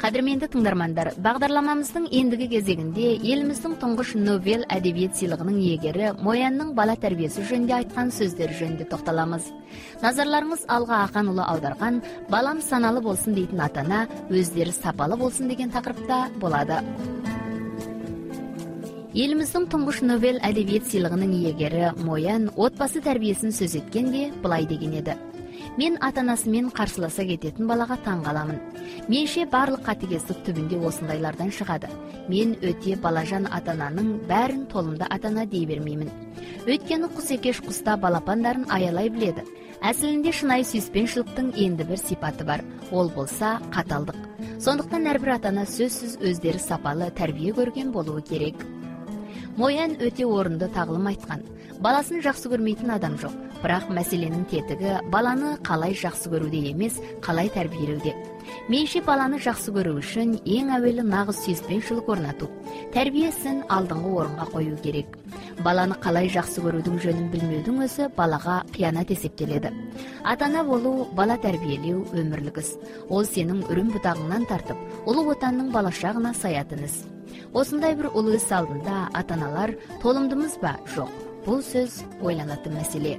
Қадірменді тыңдармандар, бағдарламамыздың ендігі кезегінде еліміздің тұңғыш Нобель әдебиет сыйлығының иегері Моянның бала тәрбиесі жөнінде айтқан сөздері жөнінде тоқталамыз. Назарларыңыз алға Ақанұлы аударған «Балам саналы болсын» дейтін атана, өздері сапалы болсын деген тақырыпта болады. Еліміздің тұңғыш Нобель әдебиет сыйлығының иегері Моян отбасы тәрбиесін сөз еткенде былай деген еді: мен ата-анасымен қарсыласа кететін балаға таң қаламын. Менше барлық қатыгездік түбінде осындайлардан шығады. Мен өте балажан ата-ананың бәрін толымды ата-ана дей бермеймін. Өйткені құс екеш құста балапандарын аялай біледі. Әсілінде шынайы сүйіспеншіліктің енді бір сипаты бар. Ол болса қаталдық. Сондықтан әрбір ата-ана сөзсіз өздері сапалы тәрбие көрген болуы керек. Моян өте орынды тағылым айтқан. Баласын жақсы көрмейтін адам жоқ. Бірақ мәселенің тетігі баланы қалай жақсы көруде емес, қалай тәрбиелеуде. Менше баланы жақсы көру үшін ең әуелі нағыз сүйіспеншілік орнату, тәрбиесін алдыңғы орынға қою керек. Баланы қалай жақсы көрудің жөнін білмеудің өзі балаға қиянат есептеледі. Ата-ана болу, бала тәрбиелеу өмірлік іс. Ол сенің үрім бұтағыңнан тартып, ұлы отанның балашағына саятын іс. Осындай бір ұлы іс алдында ата-аналар толымдымыз ба? Жоқ. Бұл сөз ойланатын мәселе.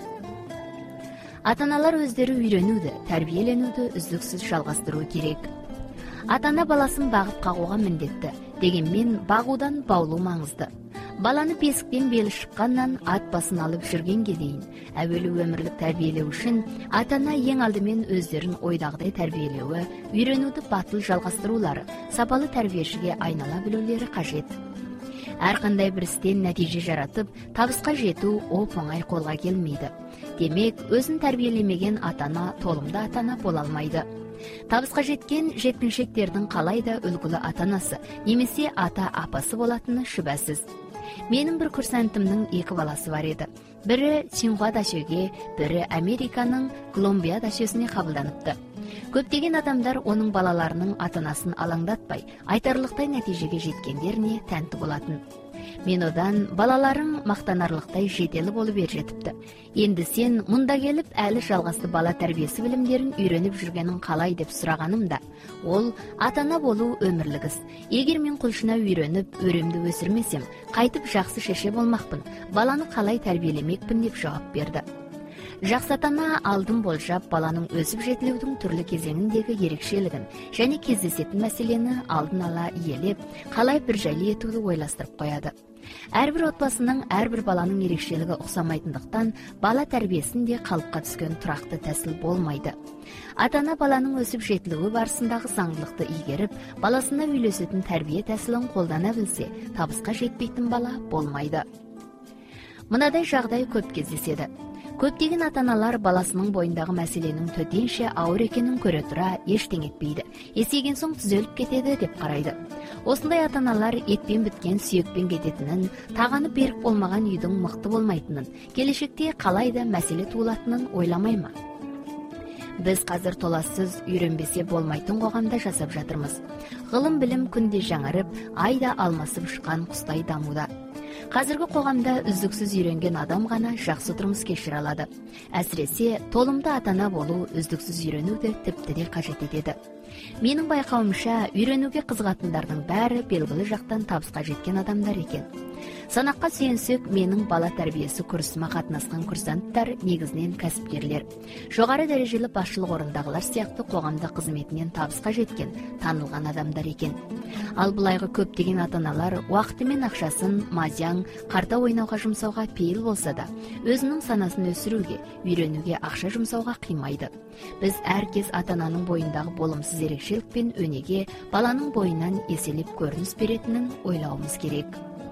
Ата-аналар өздері үйренуді, тәрбиеленуді үздіксіз жалғастыру керек. Ата-ана баласын бағып қағуға міндетті, дегенмен бағудан баулу маңызды. Баланы бесіктен белі шыққаннан ат басын алып жүргенге дейін әуелі өмірлік тәрбиелеу үшін ата-ана ең алдымен өздерін ойдағыдай тәрбиелеуі, үйренуді батыл жалғастырулары, сапалы тәрбиешіге айнала білулері қажет. Әрқандай бір істен нәтиже жаратып, табысқа жету оп-оңай қолға келмейді. Демек, өзін тәрбиелемеген ата-ана толымды ата-ана бола алмайды. Табысқа жеткен жеткіншектердің қалайда үлгілі ата-анасы, немесе ата-апасы болатыны шүбәсіз. Менің бір курсантымның 2 баласы бар еді. Бірі Синьхуа дашөге, бірі Американың Колумбия дашөсіне қабылданыпты. Көптеген адамдар оның балаларының ата-анасын алаңдатпай, айтарлықтай нәтижеге жеткендеріне тәнті болатын. Мен одан балаларың мақтанарлықтай жетелі болып жетіпті. Енді сен мұнда келіп әлі жалғасты бала тәрбиесі білімдерін үйреніп жүргенін қалай деп сұрағанымда, ол ата-ана болу өмірлік іс. Егер мен құлшына үйреніп, өремді өсірмесем, қайтып жақсы шеше болмақпын, баланы қалай тәрбиелемекпін деп жауап берді. Жақсы ата-ана алдын болжап баланың өсіп жетілудің түрлі кезеңіндегі ерекшелігін және кездесетін мәселені алдын ала иелеп, қалай бір жайлы етуді ойластырып қояды. Әрбір отбасының әрбір баланың ерекшелігі ұқсамайтындықтан бала тәрбиесінде қалыпқа түскен тұрақты тәсіл болмайды. Ата-ана баланың өсіп жетілуі барысындағы заңдылықты игеріп, баласына үйлесетін тәрбие тәсілін қолдана білсе, табысқа жетпейтін бала болмайды. Мынадай жағдай көп кездеседі. Көптеген ата-аналар баласының бойындағы мәселенің төтенше ауыр екенін көре тұра ештеңе етпейді. Есейген соң түзеліп кетеді деп қарайды. Осындай ата-аналар етпен біткен сүйекпен кететінін, тағаны берік болмаған үйдің мықты болмайтынын, келешекте қалайда мәселе туылатынын ойламай ма? Біз қазір толассыз үйренбесе болмайтын қоғамда жасап жатырмыз. Ғылым білім күнде жаңарып, айда алмасып шыққан құстай дамуда. Қазіргі қоғамда үздіксіз үйренген адам ғана жақсы тұрмыс кешіре алады. Әсіресе толымды ата-ана болу үздіксіз үйренуді тіпті де қажет етеді. Менің байқауымша, үйренуге қызығатындардың бәрі белгілі жақтан табысқа жеткен адамдар екен. Санаққа сүйенсек, менің бала тәрбиесі курсыма қатынасқан курсанттар негізінен кәсіпкерлер. Жоғары дәрежелі басшылық орындағылар сияқты қоғамда қызметінен табысқа жеткен, танылған адамдар екен. Ал бұлайғы көптеген ата-аналар уақыты мен ақшасын мазяң, қарта ойнауға жұмсауға пейіл болса да, өзінің санасын өсіруге, үйренуге ақша жұмсауға қимайды. Біз әркез ата-ананың бойындағы болымсыз ерекшелік пен өнеге баланың бойынан еселеп көрініс беретінін ойлауымыз керек.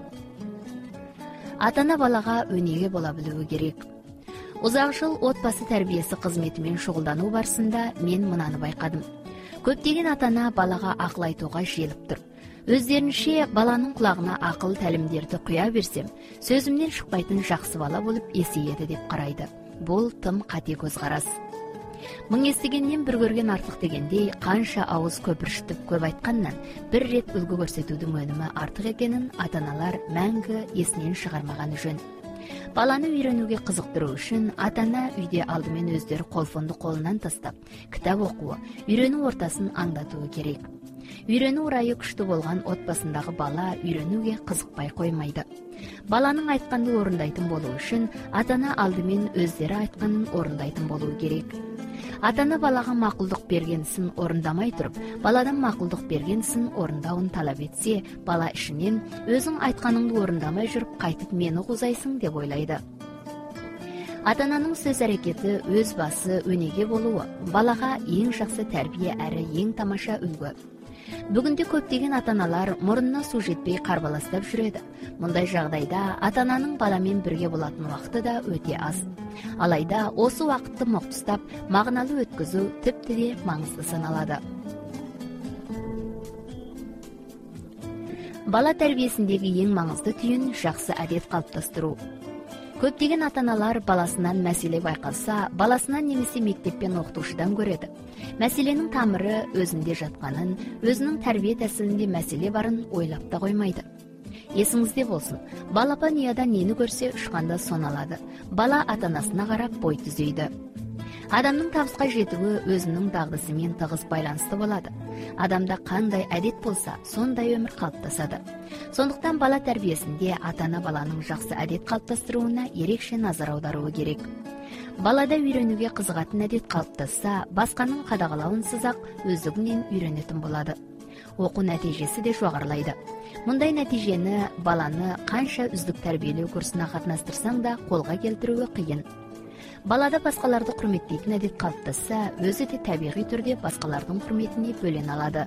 Ата-ана балаға өнеге бола білуі керек. Ұзақ жыл отбасы тәрбиесі қызметімен шұғылдану барысында мен мынаны байқадым. Көптеген ата-ана балаға ақыл айтуға желіп тұр. Өздерінше баланың құлағына ақыл тәлімдерді құя берсем, сөзімнен шықпайтын жақсы бала болып есейеді деп қарайды. Бұл тым қате көзқарас. Мың естігеннен бір көрген артық дегендей, қанша ауыз көпіршітіп көп айтқаннан бір рет үлгі көрсетудің өнімі артық екенін ата-аналар мәңгі есінен шығармағаны жөн. Баланы үйренуге қызықтыру үшін ата-ана үйде алдымен өздері қолфонды қолынан тастап, кітап оқуы, үйрену ортасын аңдатуы керек. Үйрөнүү ырайы күчтүү болгон отбасындагы бала үйрөнүүгө кызыкпай коймойду. Баланын айтканды орундайтын болуу үчүн ата-ана алдымен өздөрү айтканын орундайтын болуу керек. Ата-ана балага макулдук бергенсин орундамай туруп, баладан макулдук бергенсин орундауын талап этсе, бала ишинен өзүң айтканыңды орундамай жүрүп кайтып мени угузайсың деп ойлойду. Ата-ананын сөз аракети өз басы өнеге болуу балага эң жакшы тарбия әрі эң тамаша үлгү. Бүгүндө көптөгөн ата-аналар мурунуна суу жетпей карбаластап жүрөдү. Мындай жагдайда ата-ананын баламен бирге болатын убакыты да өтө аз. Алайда осы убакытты моктустап, магыналуу өткөзүү тепти маңызды саналады. Бала тарбиесиндеги эң маңызды түйүн жакшы адет калыптастыруу. Көптөгөн ата-аналар баласынан маселе байкалса, баласынан немесе мектеппен окутуучудан көрөдү. Маселенин тамыры өзүндө жатканын, өзүнүн тарбие тәсилинде маселе барын ойлап да коймойду. Эсиңизде болсун, балапан уяда нени көрсө ушканда сон алады. Бала ата-анасына карап бой түзөйдү. Адамдын табыска жетүүгө өзүнүн дагдысы менен тыгыз байланыштуу болот. Адамда кандай адет болсо, сондай өмүр калыптасады. Сондуктан бала тарбиесинде ата-ана баланын жакшы адет калыптастырууна эрекше назар аударуу керек. Балада үйрөнүүгө кызыгатын адет калыптасса, башканын кадагалауынсыз ак өздүгүнөн үйрөнөтүн болот. Окуу натыйжеси да жогорулайды. Мындай натыйжени баланы канча үздүк тарбиелөө курсуна катнаштырсаң да колго келтирүү кыйын. Балада башкаларды курметтейтин адет калыптасса, өзү да табигый түрдө башкалардын курметине бөлөнө алады.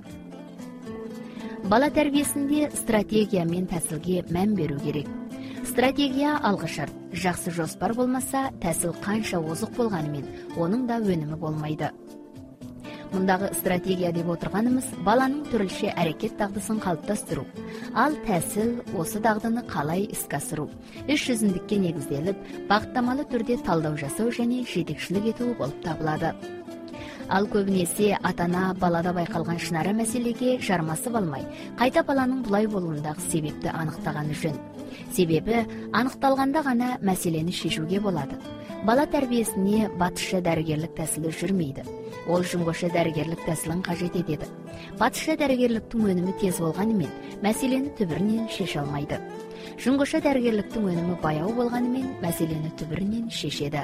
Бала тарбиесинде стратегия мен тәсилге мән берүү керек. Стратегия алгы шарт. Жакшы жоспар болмаса, тәсил канча озук болгону менен онун да өнүмү болмойду. Мындагы стратегия деп отурганымыз баланын түрүлүшү аракет дагдысын калыптастыруу. Ал тәсил осы дагдыны калай иске асыруу, иш жүзүндүккө негизделип, багыттамалуу түрдө талдоо жасоо және жетекчилик этүү болуп табылады. Ал көбүнесе ата-ана балада байкалган шынара маселеге жармасып алмай, кайта баланын булай болуундагы себепти аныктаганы жөн. Себеби аныкталганда гана маселени шешүүгө болот. Бала тарбиесине батышча дарыгерлик тәсили жүрмөйдү. Ол жуңгоша дарыгерлик тәсилин кажет этеди. Батышча дарыгерликтин өнүмү тез болгону менен маселени түбүрүнөн шеше алмайды. Жуңгоша дарыгерликтин өнүмү баяу болгону менен маселени түбүрүнөн шешеди.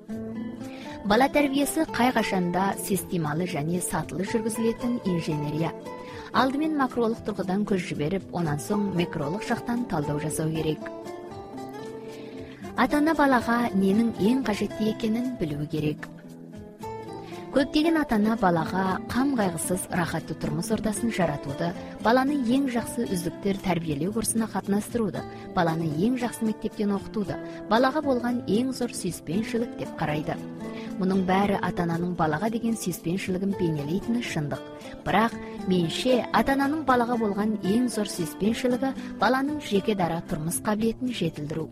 Бала тарбиясы кай кашанда системалуу және сатылы жүргүзүлөтүн инженерия. Алдымен макролук тургудан көз жиберип, онан соң микролук жактан талдоо жасоо керек. Ата-ана балага ненин эң кажеттүү экенин билүү керек. Көптөгөн ата-ана балага кам кайгысыз рахаттуу турмуш ордасын жаратууду, баланы эң жакшы үздүктөр тарбиелөө курсуна катнаштырууду, баланы эң жакшы мектептен окутууду, балага болгон эң зор сүйүспенчилик деп карайды. Мунун баары ата-ананын балага деген сүйүспенчилигин бейнелейтини шындык. Бирок менше ата-ананын балага болгон эң зор сүйүспенчилиги баланын жеке дара турмуш кабилетин жетилдирүү.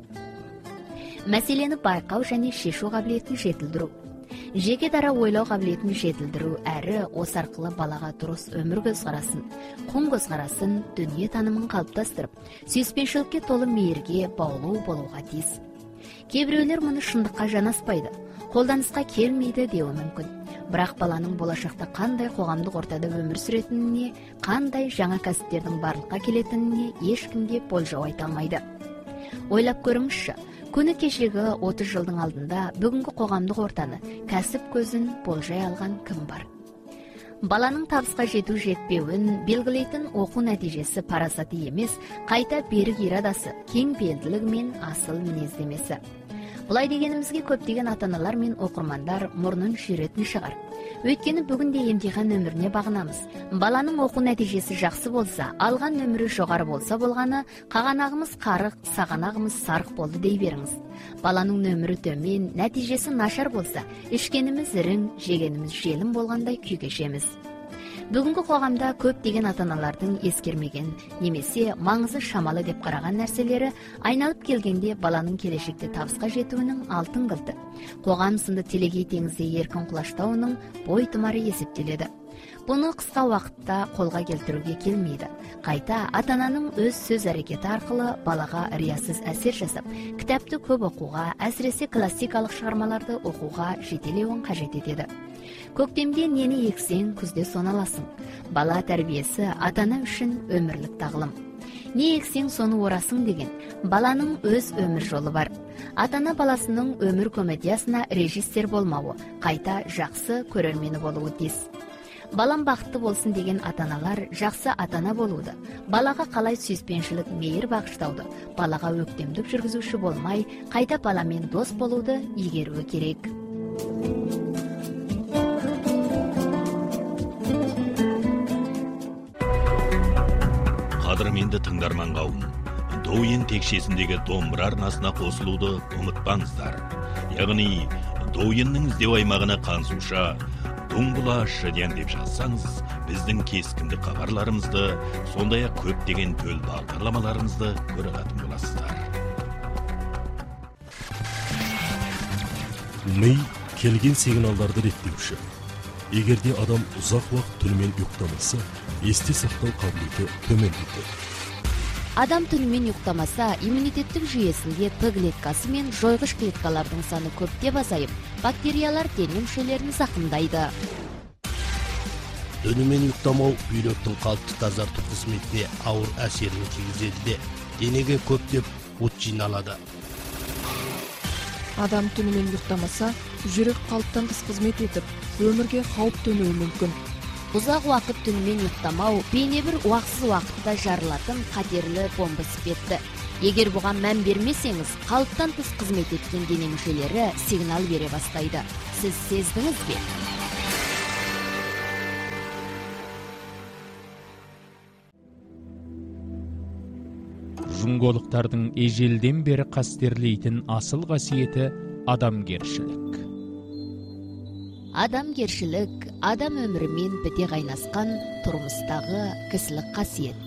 Маселени байкау және шешүү кабилетин жетилдирүү. Жеке дара ойлоо кабилетин жетилдирүү әрі осы аркылы балага дурус өмүр көз карасын, кун көз карасын, дүние таанымын калыптастырып, сүйүспенчиликке толуу мээрге баулуу болууга тийиз. Кээ бирөөлөр муну шындыкка жанаспайды, колданышка келмейди деуи мүмкүн. Бирок баланын болашакта кандай коомдук ортада өмүр сүрөтүнүне, кандай жаңа касиптердин бардыкка келетинине эч кимге болжоо айта алмайды. Ойлап көрүңүзчү, күнү кечеги 30 жылдын алдында бүгүнкү коомдук ортаны, касип көзүн болжой алган ким бар? Баланын табыска жетүү жетпеуин белгилейтин окуу натыйжеси парасаты эмес, кайта берик ирадасы, кең пейилдилиги менен асыл мүнөздөмөсү. Булай дегенимизге көптөгөн ата-аналар мен окурмандар мурнун шүйрөтүн чыгар. Өйткені бүгінде емтихан өміріне бағынамыз. Баланың оқу нәтижесі жақсы болса, алған өмірі жоғары болса болғаны, қағанағымыз қарық, сағанағымыз сарық болды дей беріңіз. Баланың өмірі төмен, нәтижесі нашар болса, ішкеніміз ірің, жегеніміз желім болғандай күй кешеміз. Бүгінгі қоғамда көптеген ата-аналардың ескермеген, немесе маңызы шамалы деп қараған нәрселері айналып келгенде баланың келешекте табысқа жетуінің алтын кілті. Қоғам сынды телегей теңізде еркін құлаштауының бой тұмары есептеледі. Бұны қысқа уақытта қолға келтіруге келмейді. Қайта ата-ананың өз сөз әрекеті арқылы балаға риясыз әсер жасап, кітапты көп оқуға, әсіресе классикалық шығармаларды оқуға жетелеуін қажет етеді. Көктемде нені ексең, күзде соны аласың. Бала тәрбиесі ата-ана үшін өмірлік тағылым. Не ексең, соны орасың деген баланың өз өмір жолы бар. Ата-ана баласының өмір комедиясына режиссер болмауы, қайта жақсы көрермені болуы тиіс. Балам бақытты болсын деген ата-аналар жақсы ата-ана болуды, балаға қалай сүйіспеншілік мейір бағыштауды, балаға өктемдік жүргізуші болмай, қайта баламен дос болуды игеруі керек. Қадірменді тыңдарман қауым, Доуен текшесіндегі домбыра арнасына қосылуды ұмытпаңыздар. Яғни, Доуеннің іздеу аймағына қансуша Дуңбұлашы деп жазсаңыз, біздің кескінді хабарларымызды, сондай-ақ көптеген төл бағдарламаларымызды көре алатын боласыздар. Ми келген сигналдарды реттеуші. Егерде адам ұзақ уақыт түнімен ұйықтамаса, есте сақтау қабілеті төмендейді. Адам түнімен ұйықтамаса, иммунитеттік жүйесінде Т клеткасы мен жойғыш клеткалардың саны көптеп азайып, бактериялар дене мүшелерін зақымдайды. Түнімен ұйықтамау бүйректің қалыпты тазарту қызметіне ауыр әсерін тигізеді де, денеге көптеп от жиналады. Адам түнімен ұйықтамаса, жүрек қалыптан тыс қызмет етіп, өмірге қауіп төнуі мүмкін. Ұзақ уақыт түнімен ұйықтамау бейнебір уақытсыз уақытта жарылатын қатерлі бомба іспетті. Егер бұған мән бермесеңіз, қалыптан тыс қызмет еткен дене мүшелері сигнал бере бастайды. Сіз сездіңіз бе? Жұңголықтардың ежелден бері қастерлейтін асыл қасиеті адамгершілік. Адамгершілік адам өмірімен біте қайнасқан тұрмыстағы кісілік қасиет.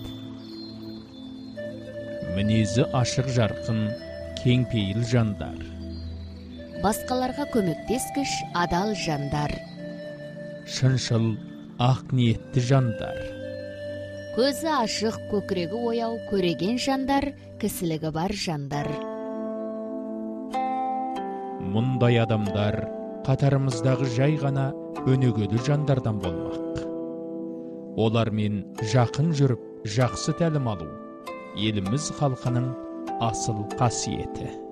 Мінезі ашық жарқын, кеңпейіл жандар. Басқаларға көмектескіш адал жандар. Шыншыл, ақ ниетті жандар. Көзі ашық, көкірегі ояу, көреген жандар, кісілігі бар жандар. Мұндай адамдар қатарымыздағы жай ғана өнегелі жандардан болмақ. Олармен жақын жүріп, жақсы тәлім алу еліміз халқының асыл қасиеті.